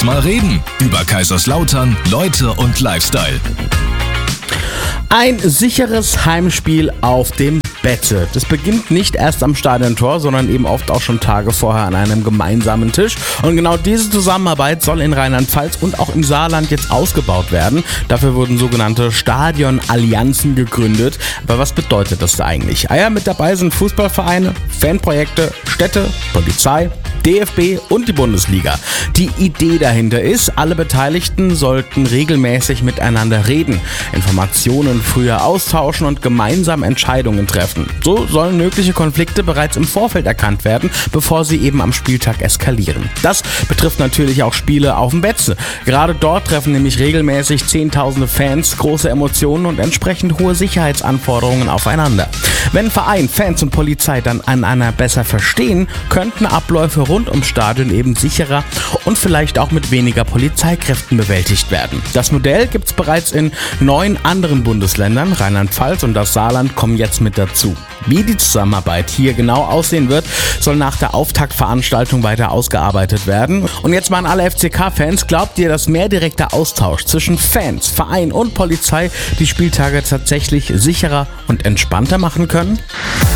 Lass mal reden über Kaiserslautern, Leute und Lifestyle. Ein sicheres Heimspiel auf dem Bette. Das beginnt nicht erst am Stadiontor, sondern eben oft auch schon Tage vorher an einem gemeinsamen Tisch. Und genau diese Zusammenarbeit soll in Rheinland-Pfalz und auch im Saarland jetzt ausgebaut werden. Dafür wurden sogenannte Stadionallianzen gegründet. Aber was bedeutet das da eigentlich? Mit dabei sind Fußballvereine, Fanprojekte, Städte, Polizei, DFB und die Bundesliga. Die Idee dahinter ist, alle Beteiligten sollten regelmäßig miteinander reden, Informationen früher austauschen und gemeinsam Entscheidungen treffen. So sollen mögliche Konflikte bereits im Vorfeld erkannt werden, bevor sie eben am Spieltag eskalieren. Das betrifft natürlich auch Spiele auf dem Betze. Gerade dort treffen nämlich regelmäßig Zehntausende Fans, große Emotionen und entsprechend hohe Sicherheitsanforderungen aufeinander. Wenn Verein, Fans und Polizei dann einander besser verstehen, könnten Abläufe rund ums Stadion eben sicherer und vielleicht auch mit weniger Polizeikräften bewältigt werden. Das Modell gibt es bereits in 9 anderen Bundesländern. Rheinland-Pfalz und das Saarland kommen jetzt mit dazu. Wie die Zusammenarbeit hier genau aussehen wird, soll nach der Auftaktveranstaltung weiter ausgearbeitet werden. Und jetzt mal an alle FCK-Fans, glaubt ihr, dass mehr direkter Austausch zwischen Fans, Verein und Polizei die Spieltage tatsächlich sicherer und entspannter machen können?